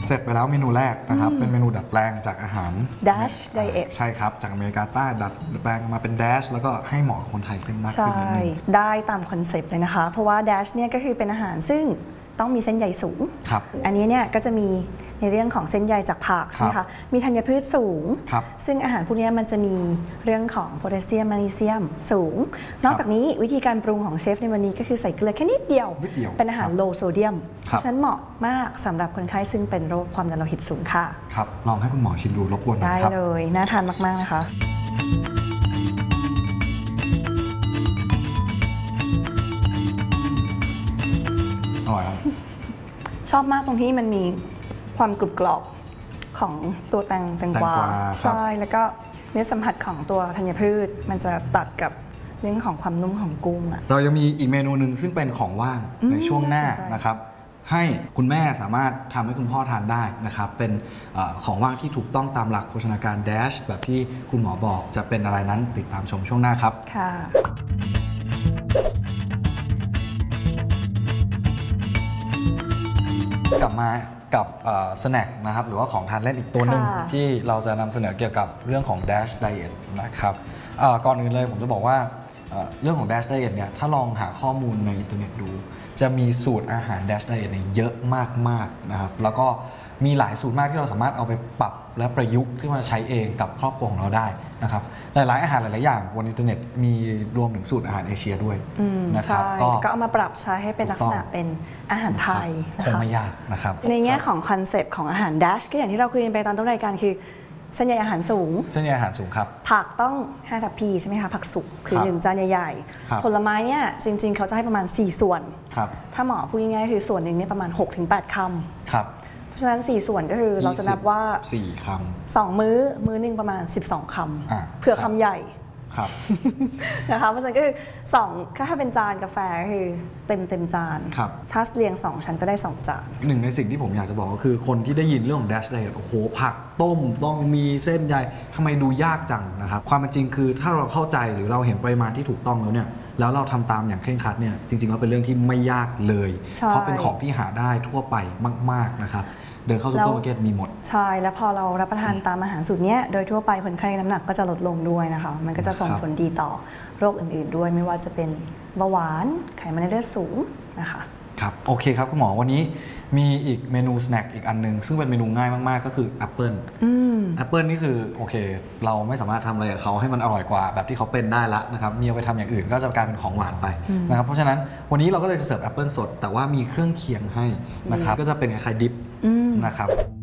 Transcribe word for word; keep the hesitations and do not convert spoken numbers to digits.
เสร็จไปแล้วเมนูแรกนะครับเป็นเมนูดัดแปลงจากอาหาร Dash Diet ใช่ครับจากอเมริกาใต้ดัดแปลงมาเป็น Dash แล้วก็ให้เหมาะกับคนไทยขึ้นมากขึ้นนิดนึงได้ตามคอนเซปต์เลยนะคะเพราะว่า Dash เนี่ยก็คือเป็นอาหารซึ่งต้องมีเส้นใยสูงครับอันนี้เนี่ยก็จะมีในเรื่องของเส้นใยจากผักใช่ไหมคะมีธัญพืชสูงซึ่งอาหารพวกนี้มันจะมีเรื่องของโพแทสเซียมแมกนีเซียมสูงนอกจากนี้วิธีการปรุงของเชฟในวันนี้ก็คือใส่เกลือแค่นิดเดียวเป็นอาหารโลโซเดียมเพราะฉะนั้นเหมาะมากสำหรับคนไข้ซึ่งเป็นโรคความดันโลหิตสูงค่ะครับลองให้คุณหมอชิมดูรบกวนหน่อยครับได้เลยน่าทานมากๆนะคะอร่อยครับชอบมากตรงที่มันมีความกรุบกรอบของตัวแตงแตงกวาใช่แล้วก็เนื้อสัมผัสของตัวธัญพืชมันจะตัดกับเรื่องของความนุ่มของกุ้งอ่ะเรายังมีอีกเมนูหนึ่งซึ่งเป็นของว่างในช่วงหน้านะครับให้คุณแม่สามารถทำให้คุณพ่อทานได้นะครับเป็นของว่างที่ถูกต้องตามหลักโภชนาการ Dash แบบที่คุณหมอบอกจะเป็นอะไรนั้นติดตามชมช่วงหน้าครับค่ะกลับมากับสแน็คนะครับหรือว่าของทานเล่นอีกตัวหนึ่งที่เราจะนำเสนอเกี่ยวกับเรื่องของ Dash Diet นะครับก่อนอื่นเลยผมจะบอกว่าเรื่องของ Dash Diet เนี่ยถ้าลองหาข้อมูลในอินเทอร์เน็ตดูจะมีสูตรอาหาร Dash Diet เนี่ยเยอะมากๆนะครับแล้วก็มีหลายสูตรมากที่เราสามารถเอาไปปรับและประยุกต์ขึ้นมาใช้เองกับครอบครัวของเราได้นะครับหลายๆอาหารหลายๆอย่างบนอินเทอร์เน็ตมีรวมถึงสูตรอาหารเอเชียด้วยนะครับก็เอามาปรับใช้ให้เป็นลักษณะเป็นอาหารไทยคงไม่ยากนะครับในแง่ของคอนเซปต์ของอาหาร Dash ก็อย่างที่เราคุยกันไปตอนต้นรายการคือเส้นใยอาหารสูงเส้นใยอาหารสูงครับผักต้องห้าทัพพีใช่ไหมคะผักสุกคือหนึ่งจานใหญ่ๆผลไม้เนี่ยจริงๆเขาจะให้ประมาณสี่ส่วนถ้าหมอพูดง่ายๆคือส่วนหนึ่งเนี่ยประมาณ หกถึงแปด คำครับเพราะฉะนั้นสี่ส่วนก็คือเราจะนับว่าสี่คำสองมื้อมื้อหนึ่งประมาณสิบสองคำเผื่อคำใหญ่ครับนะคะเพราะฉะนั้นก็คือสองถ้าเป็นจานกาแฟก็คือเต็มเต็มจานถ้าเรียงสองชั้นก็ได้สองจานหนึ่งในสิ่งที่ผมอยากจะบอกก็คือคนที่ได้ยินเรื่องของ Dash Diet โอ้โหผักต้มต้องมีเส้นใยทำไมดูยากจังนะครับความเป็นจริงคือถ้าเราเข้าใจหรือเราเห็นปริมาณที่ถูกต้องแล้วเนี่ยแล้วเราทำตามอย่างเคร่งครัดเนี่ยจริงๆแล้วเป็นเรื่องที่ไม่ยากเลยเพราะเป็นของที่หาได้ทั่วไปมากๆนะครับเดินเข้าซูเปอร์มาร์เก็ตมีหมดใช่แล้วพอเรารับประทานตามอาหารสูตรนี้โดยทั่วไปคนไข้น้ำหนักก็จะลดลงด้วยนะคะมันก็จะส่งผลดีต่อโรคอื่นๆด้วยไม่ว่าจะเป็นเบาหวานไขมันในเลือดสูงนะคะครับโอเคครับคุณหมอวันนี้มีอีกเมนูสแน็คอีกอันนึงซึ่งเป็นเมนูง่ายมากๆก็คือแอปเปิลแอปเปิลนี่คือโอเคเราไม่สามารถทำอะไรกับเขาให้มันอร่อยกว่าแบบที่เขาเป็นได้ละนะครับมีเอาไปทำอย่างอื่นก็จะกลายเป็นของหวานไปนะครับเพราะฉะนั้นวันนี้เราก็เลยจะเสิร์ฟแอปเปิลสดแต่ว่ามีเครื่องเคียงให้นะครับก็จะเป็นคล้ายๆดิปนะครับ